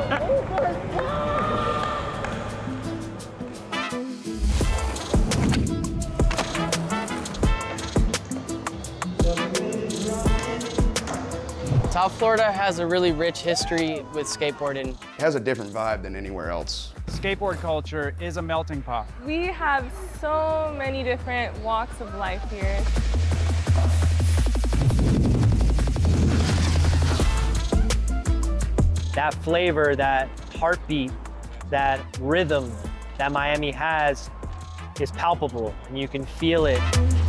South Florida has a really rich history with skateboarding. It has a different vibe than anywhere else. Skateboard culture is a melting pot. We have so many different walks of life here. That flavor, that heartbeat, that rhythm that Miami has is palpable, and you can feel it.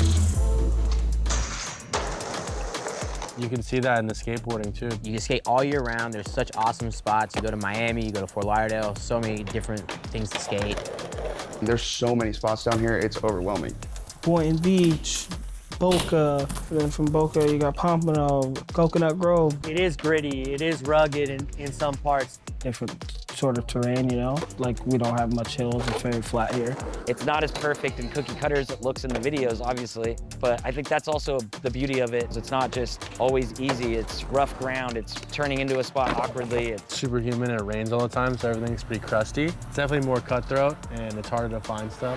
You can see that in the skateboarding too. You can skate all year round. There's such awesome spots. You go to Miami, you go to Fort Lauderdale, so many different things to skate. There's so many spots down here, it's overwhelming. Boynton Beach, Boca, then from Boca you got Pompano, Coconut Grove. It is gritty, it is rugged in some parts. Different sort of terrain, you know? Like, we don't have much hills, it's very flat here. It's not as perfect and cookie cutter as it looks in the videos, obviously, but I think that's also the beauty of it. It's not just always easy, it's rough ground, it's turning into a spot awkwardly. It's super humid and it rains all the time, so everything's pretty crusty. It's definitely more cutthroat and it's harder to find stuff.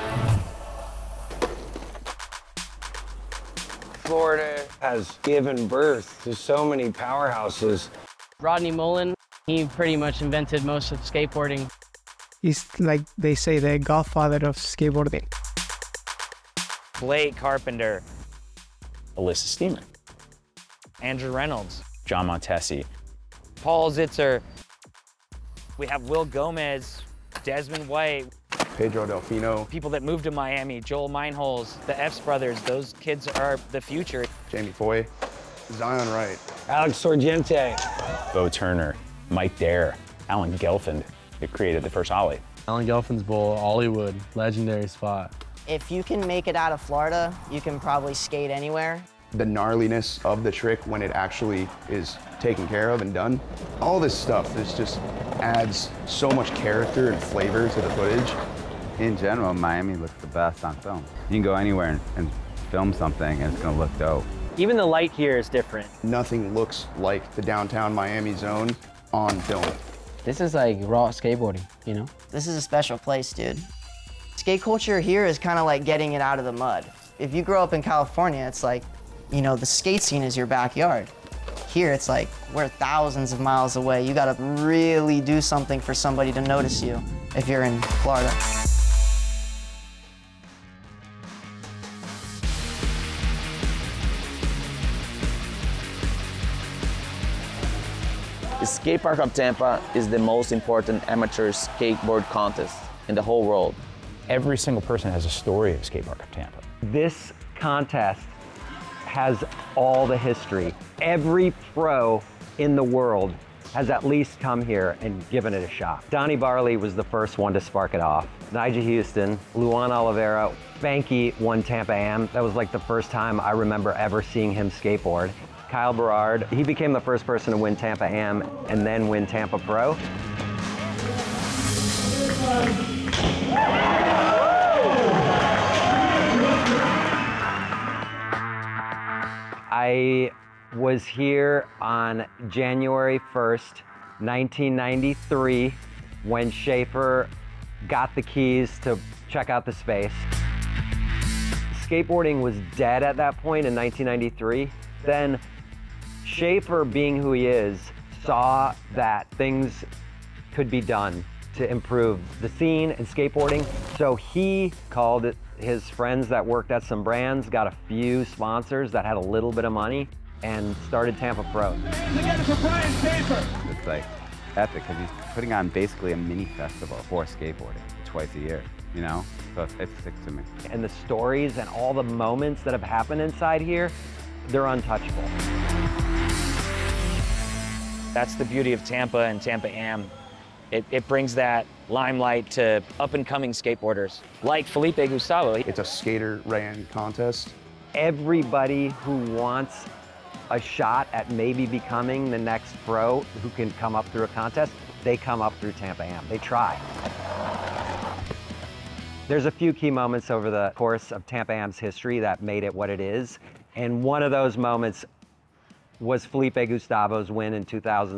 Florida has given birth to so many powerhouses. Rodney Mullen, he pretty much invented most of skateboarding. He's like, they say, the godfather of skateboarding. Blake Carpenter, Alyssa Steamer, Andrew Reynolds, John Montesi, Paul Zitzer. We have Will Gomez, Desmond White, Pedro Delfino, people that moved to Miami, Joel Meinholz, the Epps brothers. Those kids are the future. Jamie Foy, Zion Wright, Alex Sorgente, Bo Turner, Mike Dare, Alan Gelfand, who created the first Ollie. Alan Gelfand's Bowl, Ollywood, legendary spot. If you can make it out of Florida, you can probably skate anywhere. the gnarliness of the trick when it actually is taken care of and done. All this stuff, this just adds so much character and flavor to the footage. In general, Miami looks the best on film. You can go anywhere and film something and it's gonna look dope. Even the light here is different. Nothing looks like the downtown Miami zone on film. This is like raw skateboarding, you know? This is a special place, dude. Skate culture here is kind of like getting it out of the mud. If you grow up in California, it's like, you know, the skate scene is your backyard. Here, it's like, we're thousands of miles away. You gotta really do something for somebody to notice you if you're in Florida. The Skate Park of Tampa is the most important amateur skateboard contest in the whole world. Every single person has a story of Skate Park of Tampa. This contest has all the history. Every pro in the world has at least come here and given it a shot. Donnie Barley was the first one to spark it off. Nigel Houston, Luan Oliveira, Spanky won Tampa Am. That was like the first time I remember ever seeing him skateboard. Kyle Berard, he became the first person to win Tampa Am and then win Tampa Pro. I was here on January 1st, 1993, when Schaefer got the keys to check out the space. Skateboarding was dead at that point in 1993. Then Schaefer, being who he is, saw that things could be done to improve the scene and skateboarding. So he called his friends that worked at some brands, got a few sponsors that had a little bit of money, and started Tampa Pro. It's like epic because he's putting on basically a mini festival for skateboarding twice a year, you know? So it sticks to me. And the stories and all the moments that have happened inside here, they're untouchable. That's the beauty of Tampa and Tampa Am. It brings that limelight to up-and-coming skateboarders, like Felipe Gustavo. It's a skater-ran contest. Everybody who wants a shot at maybe becoming the next pro who can come up through a contest, they come up through Tampa Am. They try. There's a few key moments over the course of Tampa Am's history that made it what it is. And one of those moments was Felipe Gustavo's win in 2000.